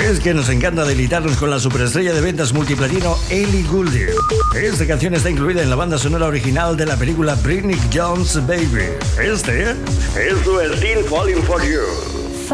Es que nos encanta deleitarnos con la superestrella de ventas multiplatino Ellie Goulding. Esta canción está incluida en la banda sonora original de la película Britney Jones Baby. Este es su Still Falling For You.